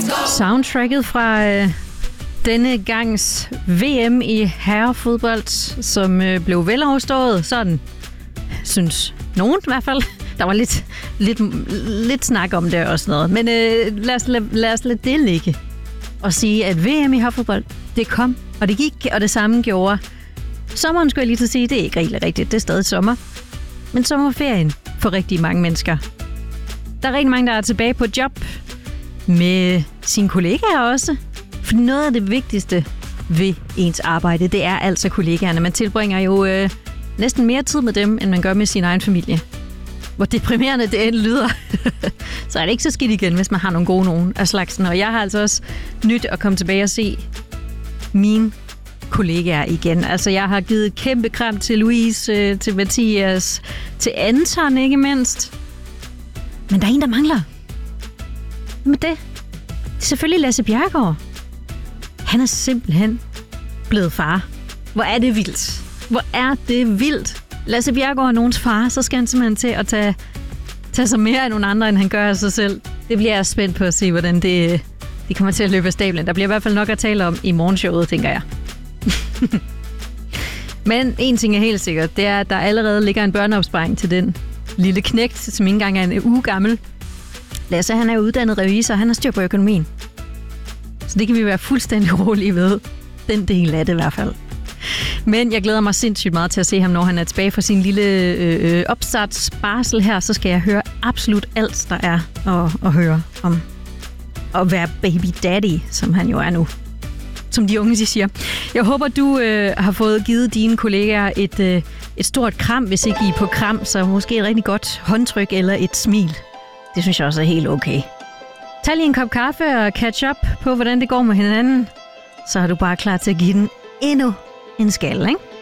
Soundtracket fra denne gangs VM i herrefodbold, som blev veloverstået, sådan synes nogen i hvert fald. Der var lidt snak om det og sådan noget. Men lad os lade det ligge og sige, at VM i herrefodbold, det kom, og det gik, og det samme gjorde. Sommeren skulle jeg lige til at sige, det er ikke rigtig rigtigt, det er stadig sommer. Men sommerferien for rigtig mange mennesker. Der er rigtig mange, der er tilbage på job med sine kollegaer også. For noget af det vigtigste ved ens arbejde, det er altså kollegaerne. Man tilbringer jo næsten mere tid med dem, end man gør med sin egen familie. Hvor deprimerende det end lyder, så er det ikke så skidt igen, hvis man har nogle gode nogen af slagsen. Og jeg har altså også nyt at komme tilbage og se mine kollegaer igen. Altså, jeg har givet et kæmpe kram til Louise, til Mathias, til Anton ikke mindst. Men der er en, der mangler. Med det er selvfølgelig Lasse Bjerregaard. Han er simpelthen blevet far. Hvor er det vildt. Hvor er det vildt. Lasse Bjerregaard er nogens far, så skal han simpelthen til at tage sig mere af nogle andre, end han gør af sig selv. Det bliver jeg spændt på at se, hvordan det kommer til at løbe af stablen. Der bliver i hvert fald nok at tale om i morgenshowet, tænker jeg. Men en ting er helt sikkert, det er, at der allerede ligger en børneopsparing til den lille knægt, som ikke engang er en uge gammel. Lasse, han er uddannet revisor, han har styr på økonomien. Så det kan vi være fuldstændig rolige ved. Den del af det i hvert fald. Men jeg glæder mig sindssygt meget til at se ham, når han er tilbage fra sin lille opstartsbarsel her. Så skal jeg høre absolut alt, der er at høre om at være baby daddy, som han jo er nu. Som de unge, de siger. Jeg håber, du har fået givet dine kollegaer et stort kram, hvis ikke I er på kram, så måske et rigtig godt håndtryk eller et smil. Det synes jeg også er helt okay. Tag lige en kop kaffe og catch up på, hvordan det går med hinanden. Så er du bare klar til at give den endnu en skalle, ikke?